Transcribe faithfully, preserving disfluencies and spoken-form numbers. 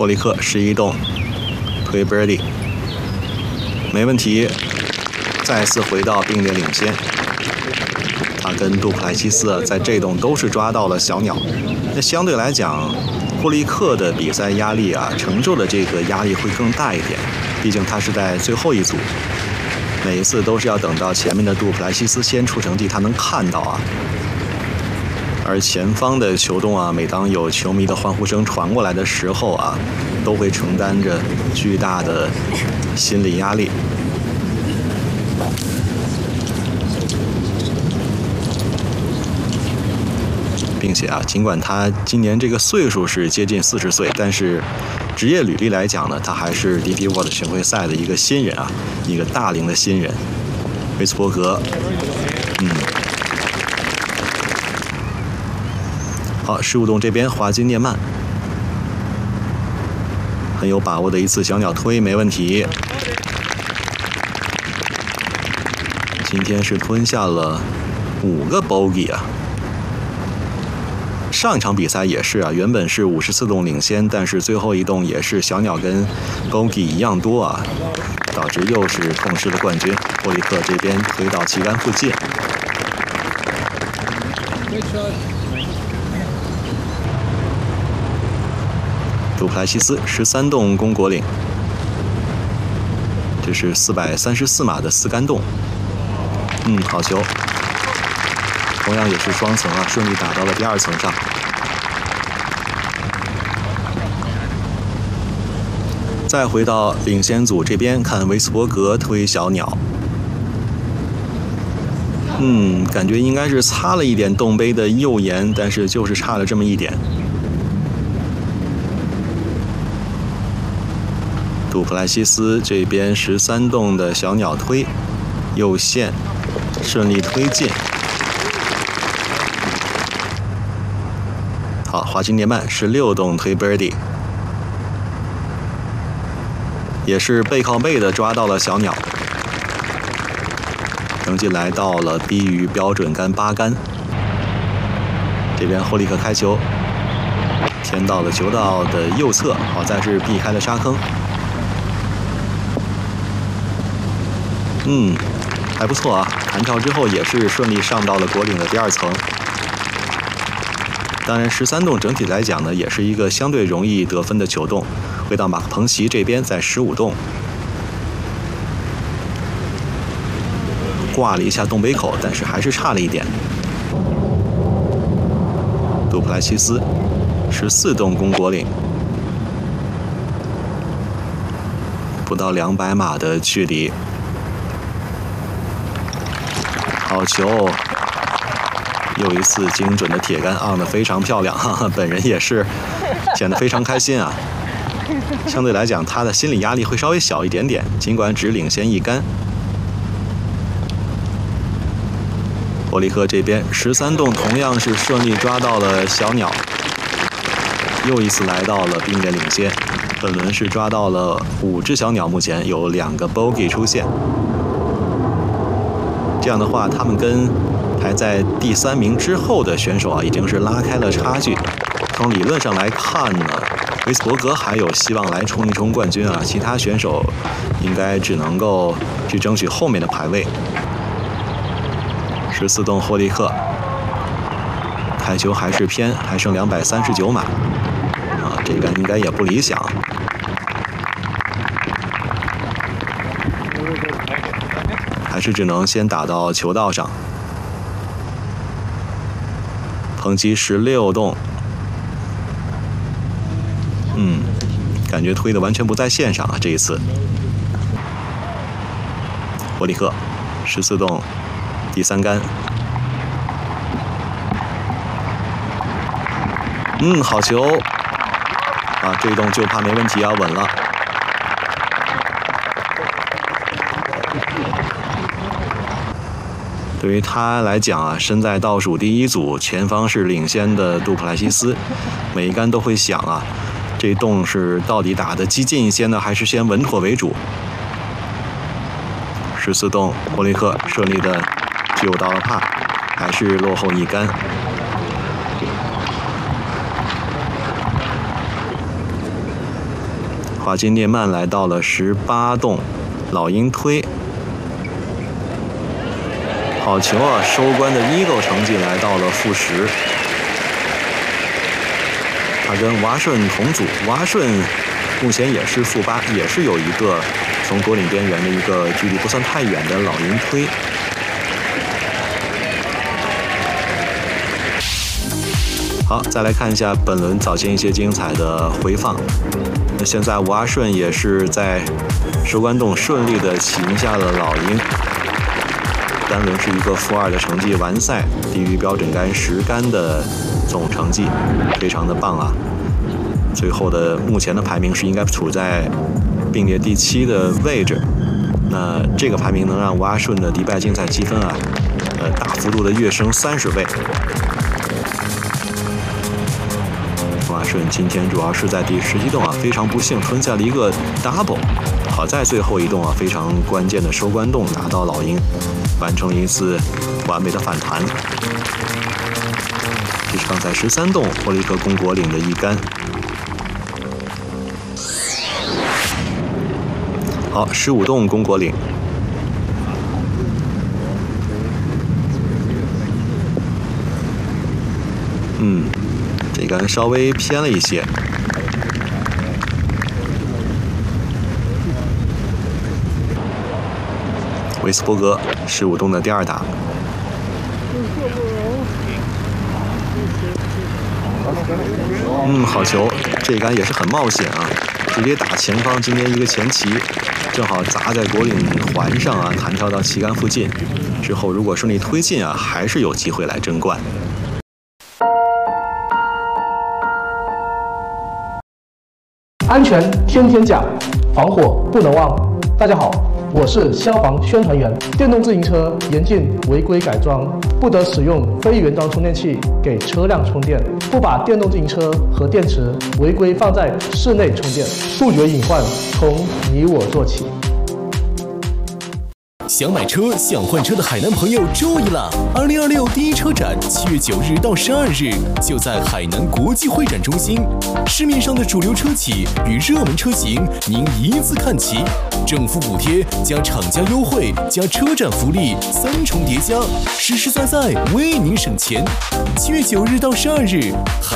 霍利克十一洞推 birdie， 没问题，再次回到并列领先。他跟杜普莱西斯在这洞都是抓到了小鸟，那相对来讲，霍利克的比赛压力啊，承受的这个压力会更大一点，毕竟他是在最后一组，每一次都是要等到前面的杜普莱西斯先出成绩，他能看到啊。而前方的球洞啊，每当有球迷的欢呼声传过来的时候啊，都会承担着巨大的心理压力。并且啊，尽管他今年这个岁数是接近四十岁，但是职业履历来讲呢，他还是 D P World 巡回赛的一个新人啊，一个大龄的新人。维斯伯格，嗯，好，十五洞这边华金涅曼很有把握的一次小鸟推，没问题。今天是吞下了五个 bogey 啊。上一场比赛也是啊，原本是五十四洞领先，但是最后一洞也是小鸟跟 bogey 一样多啊，导致又是痛失了冠军。霍利克这边推到旗杆附近。杜普莱西斯十三洞攻果岭，这是四百三十四码的四杆洞。嗯，好球。同样也是双层啊，顺利打到了第二层上。再回到领先组这边看维斯伯格推小鸟，嗯，感觉应该是擦了一点洞杯的右沿，但是就是差了这么一点。杜普莱西斯这边十三洞的小鸟推右线，顺利推进。好，华金涅曼十六洞推 birdie， 也是背靠背的抓到了小鸟，成绩来到了低于标准杆八杆。这边霍利克开球，填到了球道的右侧，好在是避开了沙坑。嗯，还不错啊，弹跳之后也是顺利上到了果岭的第二层。当然，十三洞整体来讲呢，也是一个相对容易得分的球洞。回到马克彭齐这边，在十五洞挂了一下洞杯口，但是还是差了一点。杜普莱西斯十四洞攻果岭，不到两百码的距离，好球！又一次精准的铁杆，on得非常漂亮，哈哈，本人也是显得非常开心啊。相对来讲，他的心理压力会稍微小一点点，尽管只领先一杆。霍利克这边十三洞同样是顺利抓到了小鸟，又一次来到了并列领先。本轮是抓到了五只小鸟，目前有两个 bogey 出现。这样的话，他们跟排在第三名之后的选手啊，已经是拉开了差距。从理论上来看呢，维斯伯格还有希望来冲一冲冠军啊，其他选手应该只能够去争取后面的排位。十四洞霍利克开球还是偏，还剩两百三十九码啊，这个应该也不理想。还是只能先打到球道上。彭基十六洞，嗯，感觉推的完全不在线上啊，这一次。霍利克十四洞第三杆，嗯，好球啊，这一洞就怕没问题啊，稳了。对于他来讲啊，身在倒数第一组，前方是领先的杜普莱西斯，每一杆都会想啊，这一洞是到底打得激进一些呢，还是先稳妥为主？十四洞，霍利克顺利的救到了帕，还是落后一杆。 华金涅曼来到了十八洞，老鹰推。好球啊！收官的 Eagle 成绩来到了负十。他跟蛙顺同组，蛙顺目前也是负八，也是有一个从果岭边缘的一个距离不算太远的老鹰推。好，再来看一下本轮早前一些精彩的回放。那现在蛙顺也是在收官洞顺利的骑下了老鹰，单轮是一个负二的成绩完赛，低于标准杆十杆的总成绩，非常的棒啊！最后的目前的排名是应该处在并列第七的位置。那这个排名能让蛙顺的迪拜竞赛积分啊，呃，大幅度的跃升三十位。蛙顺今天主要是在第十七洞啊，非常不幸吞下了一个 double， 好在最后一洞啊非常关键的收官洞拿到老鹰，完成了一次完美的反弹。这是刚才十三洞霍利克攻果岭的一杆。好，十五洞攻果岭。嗯，这杆稍微偏了一些。维斯伯格十五洞的第二打。嗯，好球，这杆也是很冒险啊，直接打前方，今天一个前旗，正好砸在果岭环上啊，弹跳到旗杆附近。之后如果顺利推进啊，还是有机会来争冠。 安全天天讲，防火不能忘。大家好，我是消防宣传员。电动自行车严禁违规改装，不得使用非原装充电器给车辆充电，不把电动自行车和电池违规放在室内充电，杜绝隐患从你我做起。 想买车、想换车的海南朋友注意了！二零二六第一车展七月九日到十二日就在海南国际会展中心，市面上的主流车企与热门车型您一次看齐，政府补贴加厂家优惠加车展福利三重叠加，实实在在为您省钱。七月九日到十二日。